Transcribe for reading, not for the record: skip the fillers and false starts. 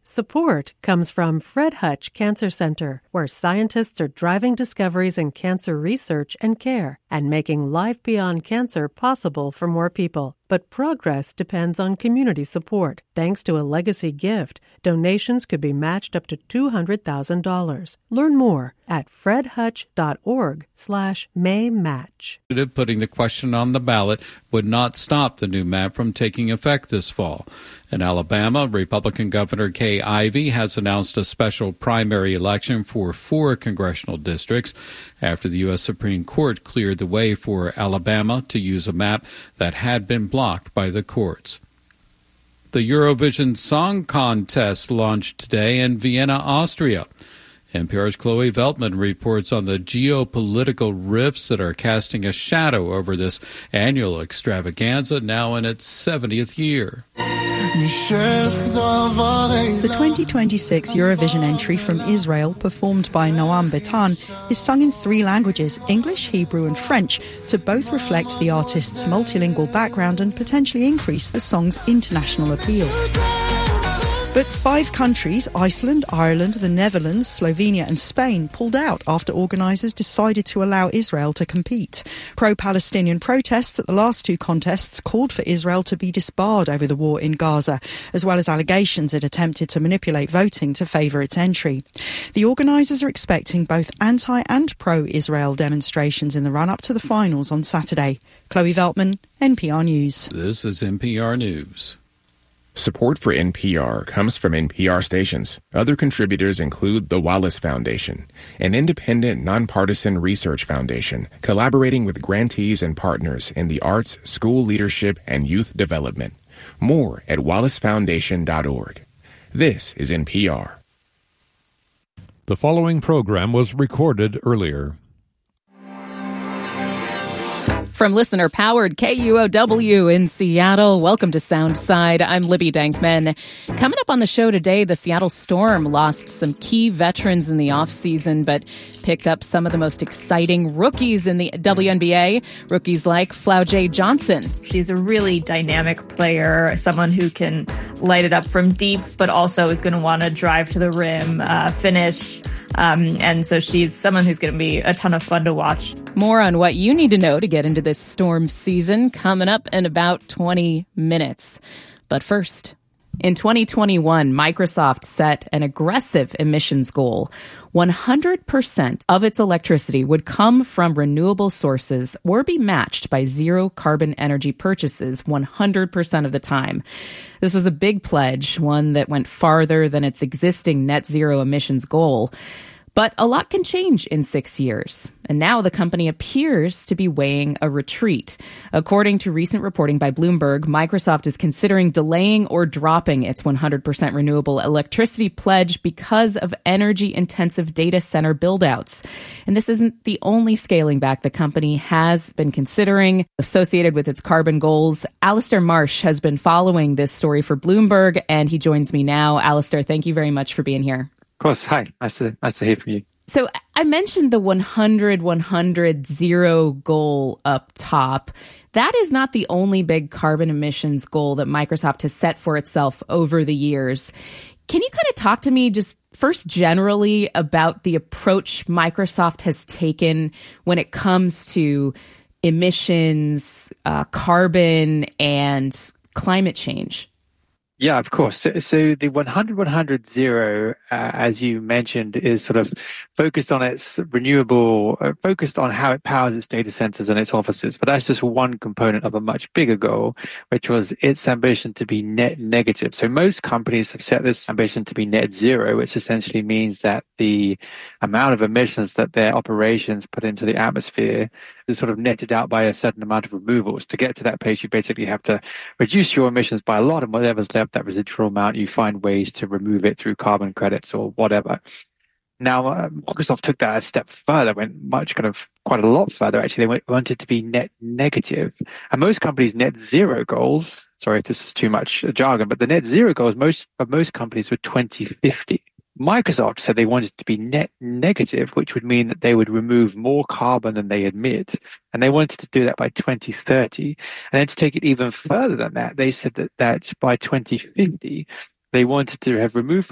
Support comes from Fred Hutch Cancer Center, where scientists are driving discoveries in cancer research and care and making life beyond cancer possible for more people. But progress depends on community support. Thanks to a legacy gift, donations could be matched up to $200,000. Learn more at fredhutch.org/maymatch. Putting the question on the ballot would not stop the new map from taking effect this fall. In Alabama, Republican Governor Kay Ivey has announced a special primary election for 4 congressional districts after the U.S. Supreme Court cleared the way for Alabama to use a map that had been blocked by the courts. The Eurovision Song Contest launched today in Vienna, Austria. NPR's Chloe Veltman reports on the geopolitical rifts that are casting a shadow over this annual extravaganza now in its 70th year. The 2026 Eurovision entry from Israel, performed by Noam Betan, is sung in 3 languages, English, Hebrew and French, to both reflect the artist's multilingual background and potentially increase the song's international appeal. But 5 countries, Iceland, Ireland, the Netherlands, Slovenia and Spain, pulled out after organisers decided to allow Israel to compete. Pro-Palestinian protests at the last 2 contests called for Israel to be disbarred over the war in Gaza, as well as allegations it attempted to manipulate voting to favour its entry. The organisers are expecting both anti- and pro-Israel demonstrations in the run-up to the finals on Saturday. Chloe Veltman, NPR News. This is NPR News. Support for NPR comes from NPR stations. Other contributors include the Wallace Foundation, an independent, nonpartisan research foundation collaborating with grantees and partners in the arts, school leadership, and youth development. More at wallacefoundation.org. This is NPR. The following program was recorded earlier. From listener-powered KUOW in Seattle, welcome to Soundside. I'm Libby Dankman. Coming up on the show today, the Seattle Storm lost some key veterans in the offseason, but picked up some of the most exciting rookies in the WNBA. Rookies like Flau'jae Johnson. She's a really dynamic player, someone who can light it up from deep, but also is going to want to drive to the rim, finish. And so she's someone who's going to be a ton of fun to watch. More on what you need to know to get into this Storm season coming up in about 20 minutes. But first, in 2021, Microsoft set an aggressive emissions goal. 100% of its electricity would come from renewable sources or be matched by zero carbon energy purchases 100% of the time. This was a big pledge, one that went farther than its existing net zero emissions goal. But a lot can change in 6 years, and now the company appears to be weighing a retreat. According to recent reporting by Bloomberg, Microsoft is considering delaying or dropping its 100% renewable electricity pledge because of energy-intensive data center buildouts. And this isn't the only scaling back the company has been considering associated with its carbon goals. Alistair Marsh has been following this story for Bloomberg, and he joins me now. Alistair, thank you very much for being here. Of course. Hi. Nice to hear from you. So I mentioned the 100-100-0 goal up top. That is not the only big carbon emissions goal that Microsoft has set for itself over the years. Can you kind of talk to me just first generally about the approach Microsoft has taken when it comes to emissions, carbon, and climate change? Yeah, of course. So the 100-100-0, as you mentioned, is sort of focused on its renewable, focused on how it powers its data centers and its offices. But that's just one component of a much bigger goal, which was its ambition to be net negative. So most companies have set this ambition to be net zero, which essentially means that the amount of emissions that their operations put into the atmosphere is sort of netted out by a certain amount of removals. To get to that place, you basically have to reduce your emissions by a lot, and whatever's left, that residual amount, you find ways to remove it through carbon credits or whatever. Now, Microsoft took that a step further, went quite a lot further, actually. They wanted to be net negative. And most companies' net zero goals, sorry if this is too much jargon, but the net zero goals most companies were 2050. Microsoft said they wanted to be net negative, which would mean that they would remove more carbon than they emit. And they wanted to do that by 2030. And then to take it even further than that, they said that by 2050, they wanted to have removed